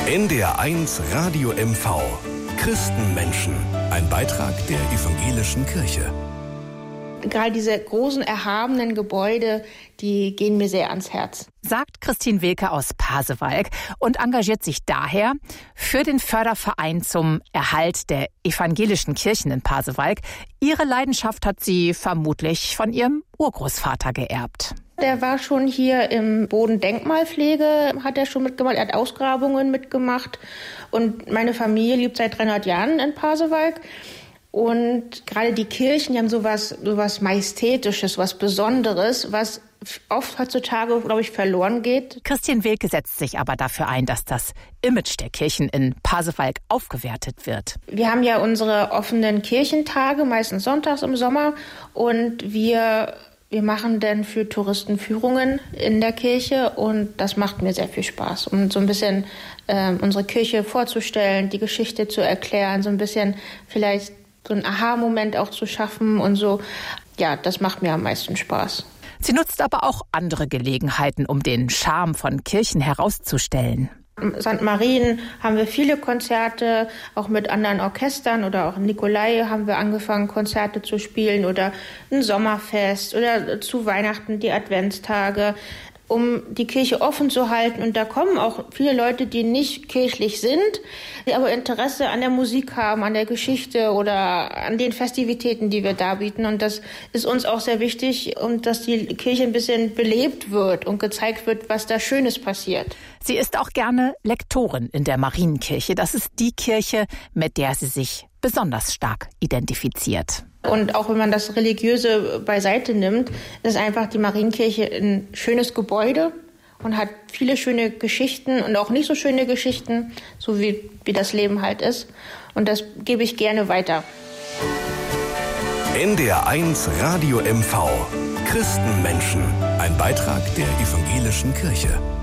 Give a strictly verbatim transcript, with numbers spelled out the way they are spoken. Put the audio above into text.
N D R eins Radio M V. Christenmenschen. Ein Beitrag der Evangelischen Kirche. Gerade diese großen, erhabenen Gebäude, die gehen mir sehr ans Herz. Sagt Christine Wilke aus Pasewalk und engagiert sich daher für den Förderverein zum Erhalt der evangelischen Kirchen in Pasewalk. Ihre Leidenschaft hat sie vermutlich von ihrem Urgroßvater geerbt. Der war schon hier im Bodendenkmalpflege, hat er schon mitgemacht, er hat Ausgrabungen mitgemacht. Und meine Familie lebt seit dreihundert Jahren in Pasewalk. Und gerade die Kirchen, die haben sowas, sowas Majestätisches, was Besonderes, was oft heutzutage, glaube ich, verloren geht. Christine Wilke setzt sich aber dafür ein, dass das Image der Kirchen in Pasewalk aufgewertet wird. Wir haben ja unsere offenen Kirchentage, meistens sonntags im Sommer. Und wir, wir machen dann für Touristen Führungen in der Kirche. Und das macht mir sehr viel Spaß, um so ein bisschen äh, unsere Kirche vorzustellen, die Geschichte zu erklären, so ein bisschen vielleicht so einen Aha-Moment auch zu schaffen und so. Ja, das macht mir am meisten Spaß. Sie nutzt aber auch andere Gelegenheiten, um den Charme von Kirchen herauszustellen. Im Sankt Marien haben wir viele Konzerte, auch mit anderen Orchestern, oder auch im Nikolai haben wir angefangen, Konzerte zu spielen, oder ein Sommerfest oder zu Weihnachten die Adventstage, um die Kirche offen zu halten. Und da kommen auch viele Leute, die nicht kirchlich sind, die aber Interesse an der Musik haben, an der Geschichte oder an den Festivitäten, die wir darbieten. Und das ist uns auch sehr wichtig, und dass die Kirche ein bisschen belebt wird und gezeigt wird, was da Schönes passiert. Sie ist auch gerne Lektorin in der Marienkirche. Das ist die Kirche, mit der sie sich besonders stark identifiziert. Und auch wenn man das Religiöse beiseite nimmt, ist einfach die Marienkirche ein schönes Gebäude und hat viele schöne Geschichten und auch nicht so schöne Geschichten, so wie, wie das Leben halt ist. Und das gebe ich gerne weiter. N D R eins Radio M V. Christenmenschen. Ein Beitrag der Evangelischen Kirche.